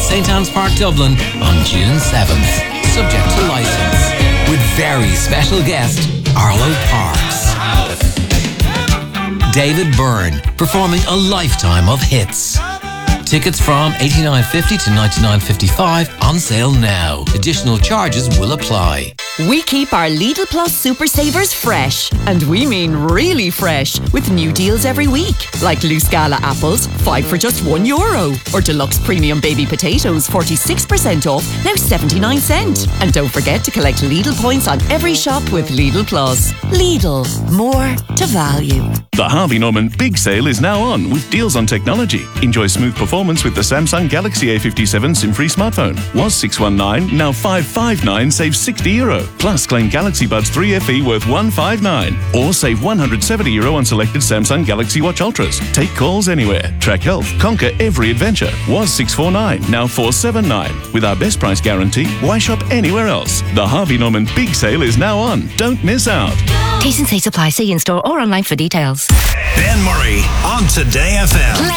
St Anne's Park, Dublin on June 7th. Subject to licence. With very special guest, Arlo Parks. David Byrne, performing a lifetime of hits. Tickets from $89.50 to $99.55 on sale now. Additional charges will apply. We keep our Lidl Plus Super Savers fresh, and we mean really fresh, with new deals every week. Like loose Gala apples, 5 for just €1. Or deluxe premium baby potatoes, 46% off, now 79 cents. And don't forget to collect Lidl points on every shop with Lidl Plus. Lidl, more to value. The Harvey Norman Big Sale is now on with deals on technology. Enjoy smooth performance with the Samsung Galaxy A57 SIM-free smartphone. Was $619, now $559, save €60. Plus, claim Galaxy Buds 3 FE worth $159. Or save €170 on selected Samsung Galaxy Watch Ultras. Take calls anywhere. Track health. Conquer every adventure. Was $649, now $479. With our best price guarantee, why shop anywhere else? The Harvey Norman Big Sale is now on. Don't miss out. T's and C's apply. See in store or online for details. Ben Murray on Today FM.